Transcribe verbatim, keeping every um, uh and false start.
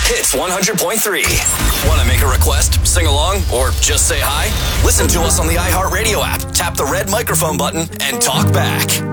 Hits one hundred point three. Want to make a request, sing along, or just say hi? Listen to us on the iHeartRadio app. Tap the red microphone button and talk back.